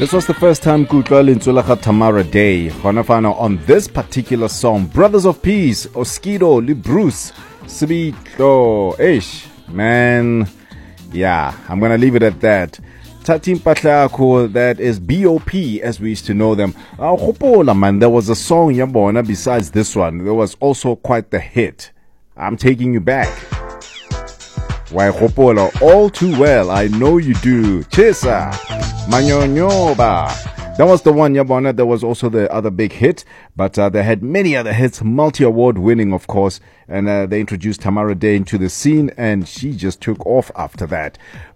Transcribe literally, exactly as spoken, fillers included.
This was the first time Kutla Lintsulaga Tamara Day, Honafano on this particular song, Brothers of Peace, Oskido, Bruce, Sibito, Ish, man, yeah, I'm gonna leave it at that. Tatim Patlako, that is B O P as we used to know them. Uh, Hopola, man, there was a song, Yabona, besides this one, there was also quite the hit. I'm Taking You Back. Why Hopola, all too well, I know you do. Chesa, Manyonyoba. That was the one, Yabona. There was also the other big hit, but uh, they had many other hits, multi-award winning, of course, and uh, they introduced Tamara Day into the scene, and she just took off after that.